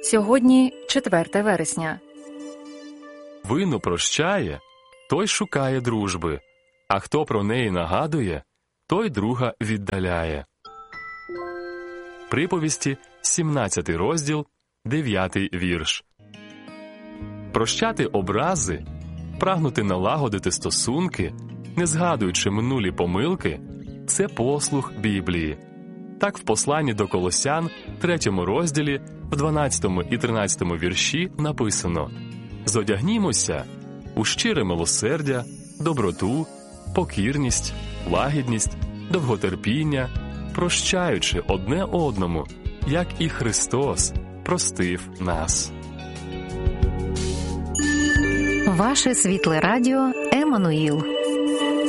Сьогодні 4 вересня. Вину прощає, той шукає дружби, а хто про неї нагадує, той друга віддаляє. Приповісті, 17 розділ, 9 вірш. Прощати образи, прагнути налагодити стосунки, не згадуючи минулі помилки – це послух Біблії. Так в посланні до Колосян, 3 розділі, в 12 і 13 вірші написано: «Зодягнімося у щире милосердя, доброту, покірність, лагідність, довготерпіння, прощаючи одне одному, як і Христос простив нас». Ваше світле радіо Еммануїл.